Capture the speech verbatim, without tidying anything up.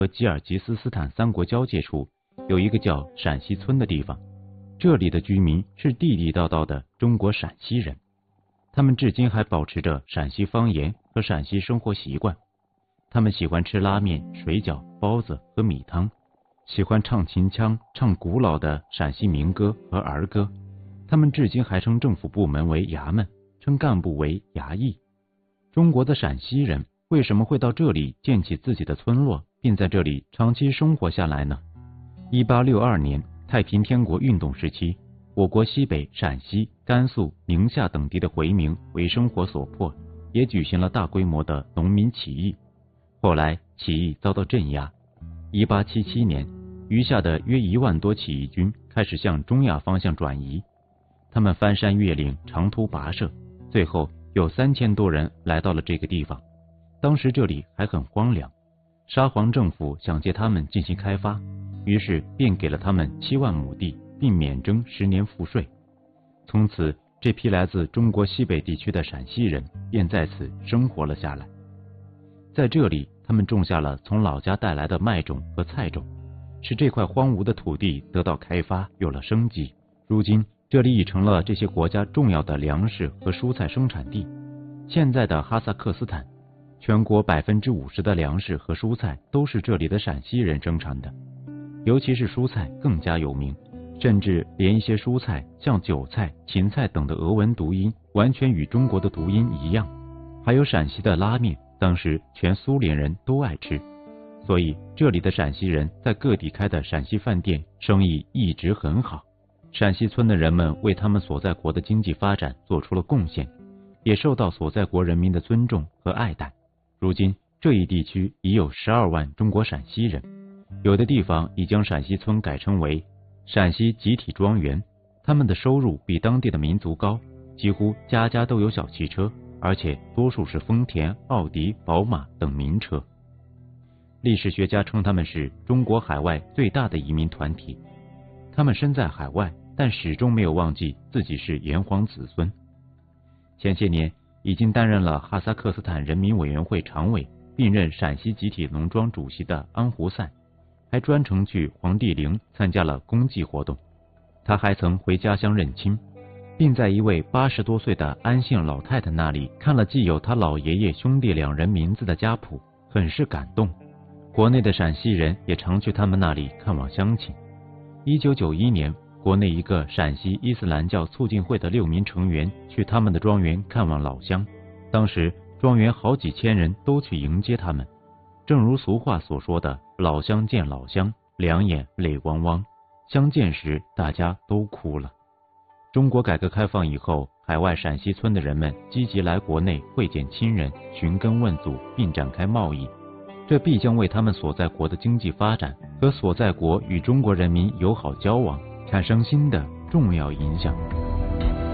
和吉尔吉斯斯坦三国交界处，有一个叫陕西村的地方。这里的居民是地地道道的中国陕西人，他们至今还保持着陕西方言和陕西生活习惯。他们喜欢吃拉面、水饺、包子和米汤，喜欢唱秦腔，唱古老的陕西民歌和儿歌。他们至今还称政府部门为衙门，称干部为衙役。中国的陕西人为什么会到这里建起自己的村落，并在这里长期生活下来呢？一八六二年太平天国运动时期，我国西北、陕西、甘肃、宁夏等地的回民为生活所迫，也举行了大规模的农民起义。后来起义遭到镇压。一八七七年，余下的约一万多起义军开始向中亚方向转移，他们翻山越岭，长途跋涉，最后有三千多人来到了这个地方。当时这里还很荒凉，沙皇政府想借他们进行开发，于是便给了他们七万亩地，并免征十年赋税。从此，这批来自中国西北地区的陕西人便在此生活了下来。在这里，他们种下了从老家带来的麦种和菜种，使这块荒芜的土地得到开发，有了生机。如今，这里已成了这些国家重要的粮食和蔬菜生产地。现在的哈萨克斯坦，全国百分之五十的粮食和蔬菜都是这里的陕西人生产的，尤其是蔬菜更加有名，甚至连一些蔬菜像韭菜、芹菜等的俄文读音完全与中国的读音一样。还有陕西的拉面，当时全苏联人都爱吃，所以这里的陕西人在各地开的陕西饭店生意一直很好。陕西村的人们为他们所在国的经济发展做出了贡献，也受到所在国人民的尊重和爱戴。如今这一地区已有十二万中国陕西人，有的地方已将陕西村改称为陕西集体庄园。他们的收入比当地的民族高，几乎家家都有小汽车，而且多数是丰田、奥迪、宝马等名车。历史学家称他们是中国海外最大的移民团体。他们身在海外，但始终没有忘记自己是炎黄子孙。前些年已经担任了哈萨克斯坦人民委员会常委，并任陕西集体农庄主席的安胡赛，还专程去黄帝陵参加了公祭活动。他还曾回家乡认亲，并在一位八十多岁的安姓老太太那里看了记有他老爷爷兄弟两人名字的家谱，很是感动。国内的陕西人也常去他们那里看望乡亲。一九九一年，国内一个陕西伊斯兰教促进会的六名成员去他们的庄园看望老乡，当时庄园好几千人都去迎接他们。正如俗话所说的，老乡见老乡，两眼泪汪汪，相见时大家都哭了。中国改革开放以后，海外陕西村的人们积极来国内会见亲人，寻根问祖，并展开贸易，这必将为他们所在国的经济发展和所在国与中国人民友好交往产生新的重要影响。